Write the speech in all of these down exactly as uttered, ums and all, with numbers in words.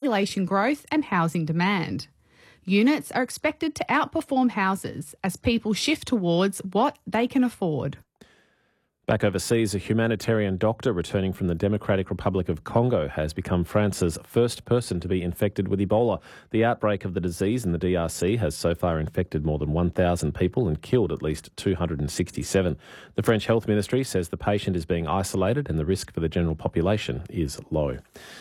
population growth and housing demand. Units are expected to outperform houses as people shift towards what they can afford. Back overseas, a humanitarian doctor returning from the Democratic Republic of Congo has become France's first person to be infected with Ebola. The outbreak of the disease in the D R C has so far infected more than one thousand people and killed at least two hundred sixty-seven. The French Health Ministry says the patient is being isolated and the risk for the general population is low.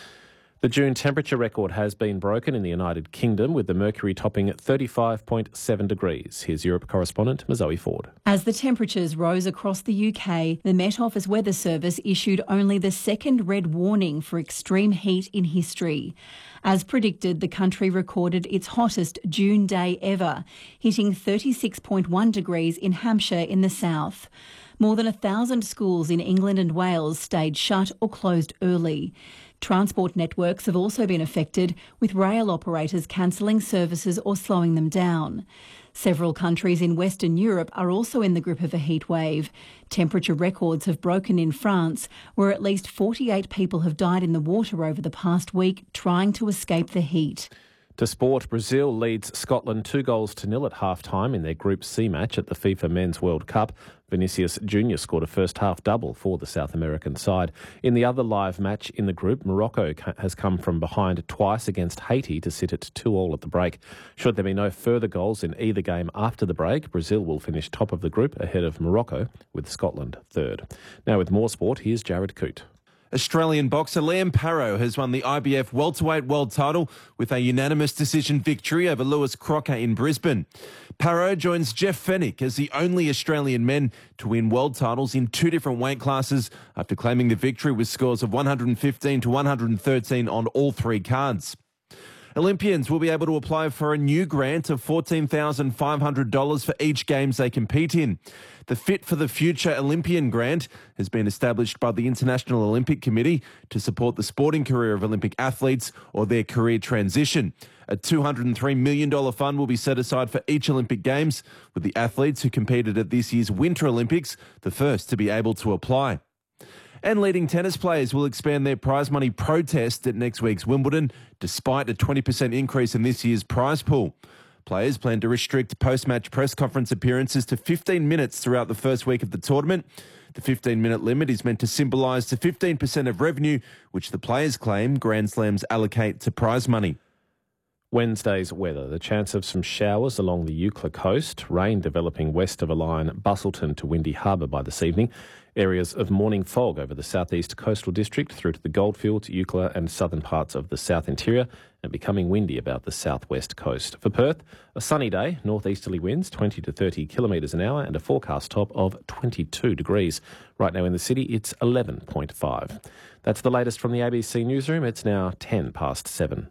The June temperature record has been broken in the United Kingdom, with the mercury topping at thirty-five point seven degrees. Here's Europe correspondent Zoe Ford. As the temperatures rose across the U K, the Met Office Weather Service issued only the second red warning for extreme heat in history. As predicted, the country recorded its hottest June day ever, hitting thirty-six point one degrees in Hampshire in the south. More than a thousand schools in England and Wales stayed shut or closed early. Transport networks have also been affected, with rail operators cancelling services or slowing them down. Several countries in Western Europe are also in the grip of a heatwave. Temperature records have broken in France, where at least forty-eight people have died in the water over the past week trying to escape the heat. To sport, Brazil leads Scotland two goals to nil at half-time in their Group C match at the FIFA Men's World Cup. Vinicius Junior scored a first-half double for the South American side. In the other live match in the group, Morocco has come from behind twice against Haiti to sit at two all at the break. Should there be no further goals in either game after the break, Brazil will finish top of the group ahead of Morocco, with Scotland third. Now with more sport, here's Jared Coote. Australian boxer Liam Parrow has won the I B F welterweight world title with a unanimous decision victory over Lewis Crocker in Brisbane. Parrow joins Jeff Fennick as the only Australian men to win world titles in two different weight classes after claiming the victory with scores of one fifteen to one thirteen on all three cards. Olympians will be able to apply for a new grant of fourteen thousand five hundred dollars for each games they compete in. The Fit for the Future Olympian grant has been established by the International Olympic Committee to support the sporting career of Olympic athletes or their career transition. A two hundred three million dollars fund will be set aside for each Olympic Games, with the athletes who competed at this year's Winter Olympics the first to be able to apply. And leading tennis players will expand their prize money protest at next week's Wimbledon, despite a twenty percent increase in this year's prize pool. Players plan to restrict post-match press conference appearances to fifteen minutes throughout the first week of the tournament. The fifteen-minute limit is meant to symbolise the fifteen percent of revenue which the players claim Grand Slams allocate to prize money. Wednesday's weather. The chance of some showers along the Eucla coast. Rain developing west of a line Bustleton to Windy Harbour by this evening. Areas of morning fog over the southeast coastal district through to the Goldfields, Eucla and southern parts of the south interior, and becoming windy about the southwest coast. For Perth, a sunny day, northeasterly winds twenty to thirty kilometres an hour and a forecast top of twenty-two degrees. Right now in the city, it's eleven point five. That's the latest from the A B C Newsroom. It's now ten past seven.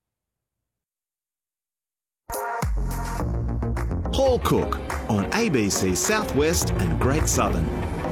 Paul Cook on A B C Southwest and Great Southern.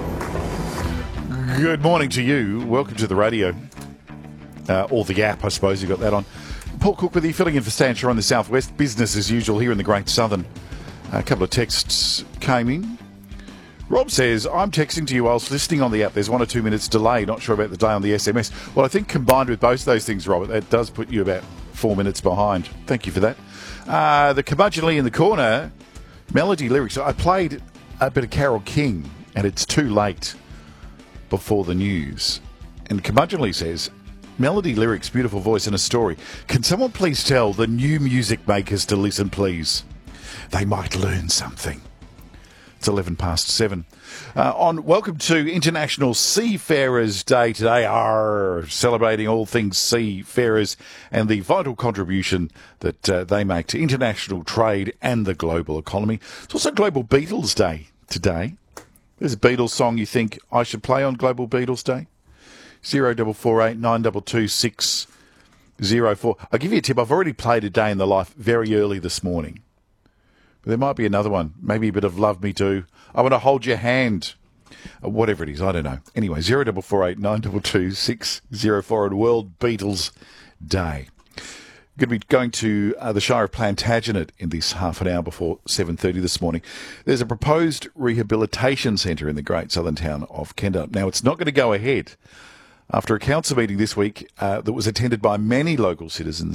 Good morning to you. Welcome to the radio. Uh, or the app, I suppose you got that on. Paul Cook with you, filling in for Stan Shaw on the Southwest. Business as usual here in the Great Southern. A couple of texts came in. Rob says, I'm texting to you whilst listening on the app. There's one or two minutes delay. Not sure about the day on the S M S. Well, I think combined with both those things, Robert, that does put you about four minutes behind. Thank you for that. Uh, the curmudgeonly in the corner, melody lyrics. I played a bit of Carole King, and it's too late before the news. And curmudgeonly says, melody lyrics, beautiful voice and a story. Can someone please tell the new music makers to listen, please? They might learn something. It's eleven past seven. Uh, on welcome to International Seafarers Day today. Arr, celebrating all things seafarers and the vital contribution that uh, they make to international trade and the global economy. It's also Global Beatles Day today. There's a Beatles song you think I should play on Global Beatles Day? Zero double four eight nine double two six zero four. I'll give you a tip. I've already played A Day in the Life very early this morning. But there might be another one. Maybe a bit of Love Me Do. I Want to Hold Your Hand. Or whatever it is. I don't know. Anyway, zero double four eight nine double two six zero four on World Beatles Day. Going to be going to uh, the Shire of Plantagenet in this half an hour before seven thirty this morning. There's a proposed rehabilitation centre in the great southern town of Kendall. Now, it's not going to go ahead after a council meeting this week uh, that was attended by many local citizens